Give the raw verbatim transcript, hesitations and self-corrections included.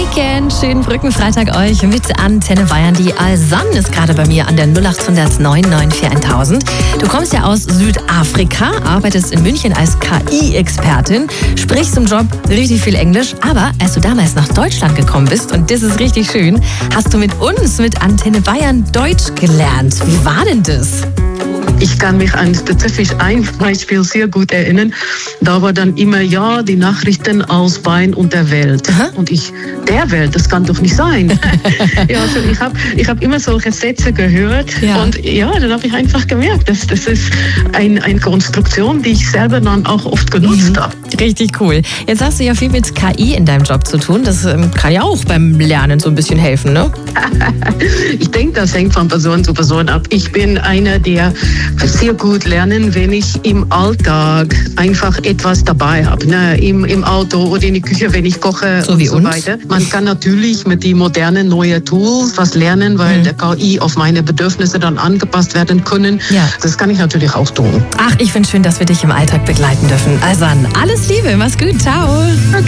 Weekend. Schönen Brückenfreitag euch mit Antenne Bayern. Die Alsan ist gerade bei mir an der null acht null null neun neun vier tausend. Du kommst ja aus Südafrika, arbeitest in München als K I-Expertin, sprichst im Job richtig viel Englisch, aber als du damals nach Deutschland gekommen bist, und das ist richtig schön, hast du mit uns, mit Antenne Bayern, Deutsch gelernt. Wie war denn das? Ich kann mich an spezifisch ein Beispiel sehr gut erinnern. Da war dann immer, ja, die Nachrichten aus Bayern und der Welt. Aha. Und ich, der Welt, das kann doch nicht sein. ja, also ich habe ich hab immer solche Sätze gehört. Ja. Und ja, dann habe ich einfach gemerkt, dass das ist ein, eine Konstruktion, die ich selber dann auch oft genutzt Mhm. habe. Richtig cool. Jetzt hast du ja viel mit K I in deinem Job zu tun. Das ähm, kann ja auch beim Lernen so ein bisschen helfen, ne? Ich denke, das hängt von Person zu Person ab. Ich bin einer, der sehr gut lernen, wenn ich im Alltag einfach etwas dabei habe. Ne? Im, Im Auto oder in der Küche, wenn ich koche So und wie so uns. weiter. Man kann natürlich mit den modernen neuen Tools was lernen, weil Mhm. der K I auf meine Bedürfnisse dann angepasst werden können. Ja. Das kann ich natürlich auch tun. Ach, ich finde schön, dass wir dich im Alltag begleiten dürfen. Alsan, alles Liebe, mach's gut, ciao. Okay.